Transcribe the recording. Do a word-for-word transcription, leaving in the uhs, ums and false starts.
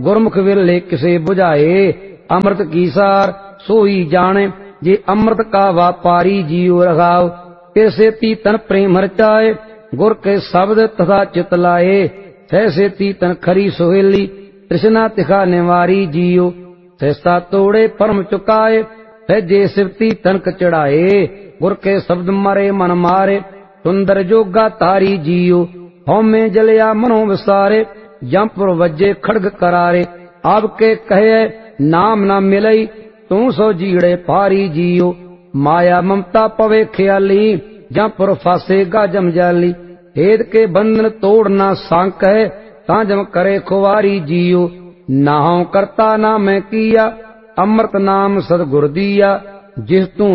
गुरमुख विरले किसे बुझाए। अमृत की सार सोई जाने, जे अमृत का व्यापारी जियो रघाव। कैसे तीतन प्रेम रचाए, गुर के शब्द तथा चित लाए। तैसे तीतन खरी सोहेली, तृष्णा तिखा निवारी जियो। सहसा तोड़े परम चुकाए, जे शिवती तनक चढ़ाए। गुर के शब्द मारे मन मारे, सुंदर जोगा तारी जियो। होम में जलिया मनो विसारे, जमपुर वज्जे खड़ग करारे। आपके कहे नाम न मिलई, तू सो जीड़े पारी जियो। माया ममता पवे ख्याली, जमपुर फासेगा जम जाली। हेद के बंधन तोड़ना सांक है, ताजम करे खुवारी जियो। नाहु करता ना मैं किया, अमृत नाम सदगुर दिया। जिस तू